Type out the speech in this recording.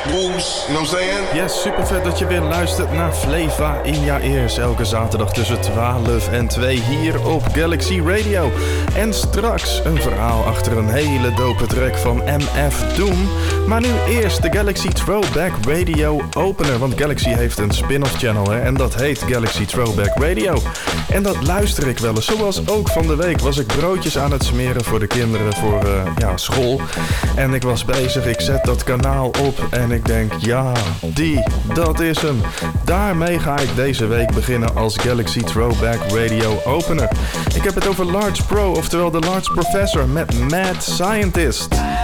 moves, you know what I'm saying? Yes, super vet dat je weer luistert naar Flava in je ears. Elke zaterdag tussen 12 en 2 hier op Galaxy Radio. En straks een verhaal achter een hele dope track van MF Doom. Maar nu eerst de Galaxy Throwback Radio opener. Want Galaxy heeft een spin-off channel hè, en dat heet Galaxy Throwback Radio. En dat luister ik wel eens. Zoals ook van de week was ik broodjes aan het smeren voor de kinderen voor school. En ik was bezig, ik zet dat kanaal op en ik denk, ja, dat is hem. Daarmee ga ik deze week beginnen als Galaxy Throwback Radio opener. Ik heb het over Large Pro, oftewel de Large Professor met Mad Scientist.